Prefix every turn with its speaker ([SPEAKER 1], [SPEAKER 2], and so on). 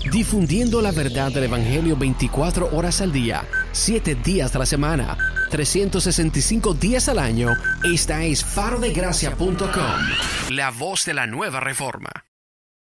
[SPEAKER 1] Difundiendo la verdad del Evangelio 24 horas al día, 7 días a la semana, 365 días al año. Esta es farodegracia.com, la voz de la nueva reforma.